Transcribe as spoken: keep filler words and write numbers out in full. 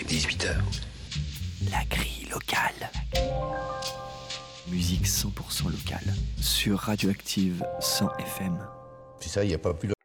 dix-huit heures. La grille locale. Musique cent pour cent locale sur Radioactive cent F M. Puis ça, il n'y a pas plus